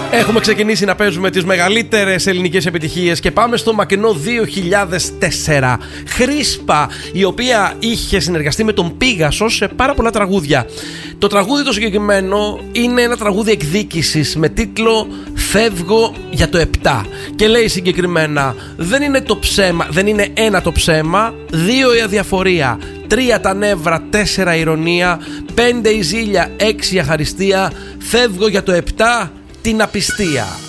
Έχουμε ξεκινήσει να παίζουμε τις μεγαλύτερες ελληνικές επιτυχίες και πάμε στο μακρινό 2004. Χρίσπα, η οποία είχε συνεργαστεί με τον Πίγασο σε πάρα πολλά τραγούδια. Το τραγούδι το συγκεκριμένο είναι ένα τραγούδι εκδίκησης με τίτλο «Φεύγω για το 7». Και λέει συγκεκριμένα: δεν είναι το ψέμα, δεν είναι ένα το ψέμα, 2 η αδιαφορία, 3 τα νεύρα, 4 η ηρωνία, 5 η ζήλια, 6 η αχαριστία, φεύγω για το 7, την απιστία.